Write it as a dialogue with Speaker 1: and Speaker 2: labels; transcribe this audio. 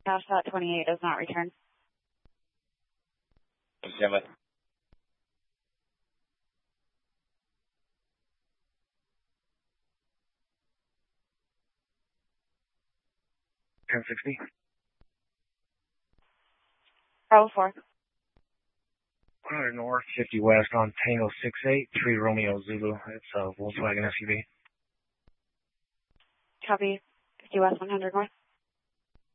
Speaker 1: Dash that 28 does not return.
Speaker 2: Stand by. $1060.
Speaker 1: Bravo 4.
Speaker 2: 100 North, 50 West on Tango 68, 3 Romeo Zulu. It's a Volkswagen SUV.
Speaker 1: Copy. 50 West, 100 North.